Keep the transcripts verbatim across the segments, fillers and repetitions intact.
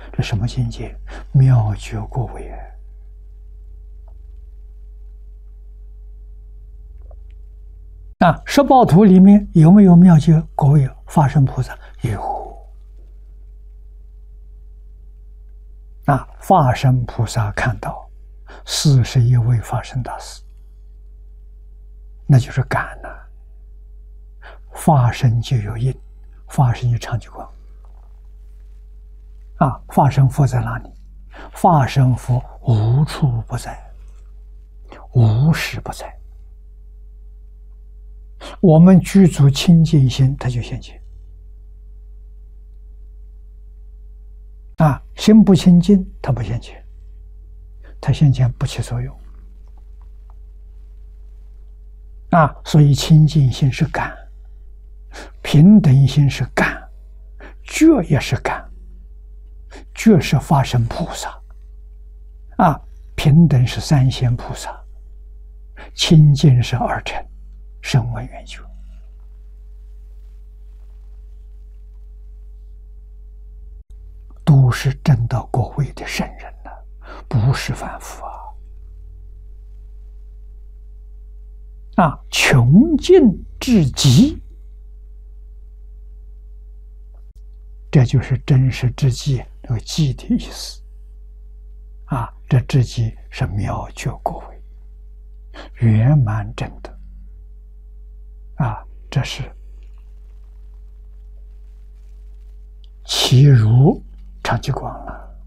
这什么境界？妙觉过位啊！啊，十报图里面有没有妙觉过位法身菩萨？有。啊，法身菩萨看到四十一位法身大士，那就是感呐、啊。法身就有因，法身就长久光。啊，法身佛在哪里？法身佛无处不在，无时不在。我们具足清净心，它就现前。啊，心不清净，它不现前，它现前不起作用。啊，所以清净心是感，平等心是感，觉也是感，觉是法身菩萨。啊，平等是三仙菩萨，清净是二乘，声闻缘觉。都是证到果位的圣人了、啊，不是凡夫啊！啊，穷尽至极，这就是真实之极，那个极的意思。啊，这至极是妙觉果位，圆满证得。啊，这是其如长寂光了。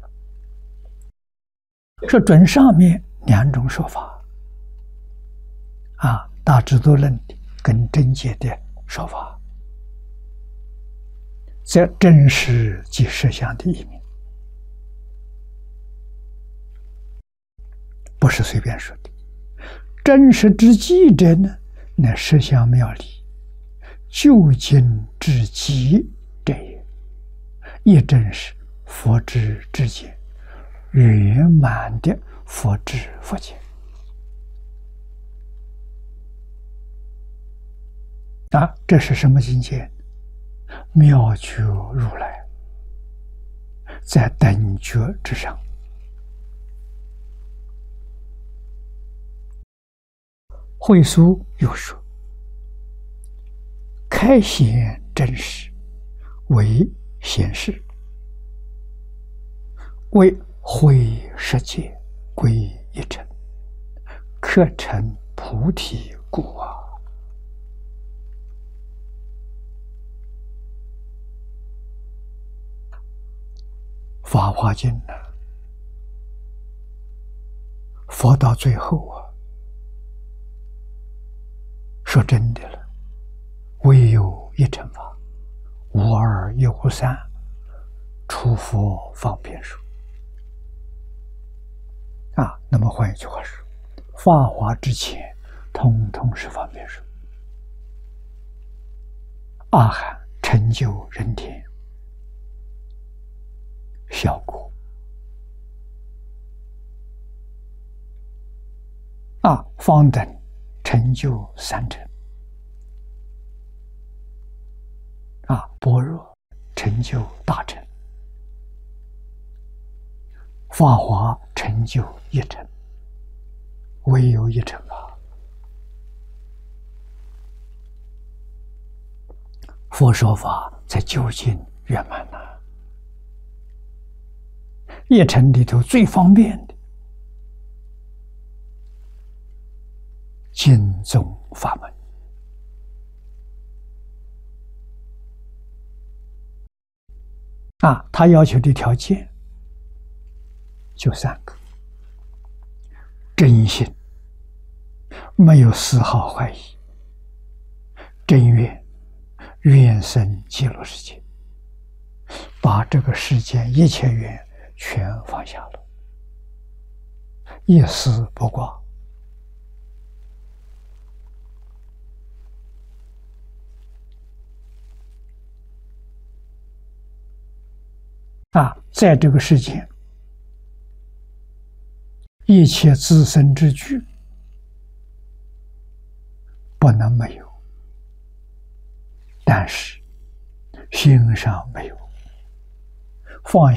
这准上面两种说法，啊，大智度论跟真解的说法，这真实即实相的一面，不是随便说的。真实之极者呢，乃实相妙理，究竟之极者也。亦正是佛之至见，圆满的佛知佛见。啊，这是什么境界？妙觉如来，在等觉之上。慧疏又说：开显真实，为显示，为慧世界归一尘，刻成菩提故啊！法华经呢，佛到最后啊，说真的了，唯有一乘法，无二亦无三，除佛方便说。啊，那么换一句话说，法华之前，通通是方便说。阿含成就人天，效果。啊，方等成就三乘。啊，般若成就大乘，法华成就一乘，唯有一乘法。佛说法才究竟圆满呐、啊。一乘里头最方便的经宗法门。啊，他要求的条件就三个：真心，没有丝毫怀疑；真愿，愿生极乐世界，把这个世间一切愿全放下了，一丝不挂。啊，在这个世间，一切自身之具不能没有，但是心上没有放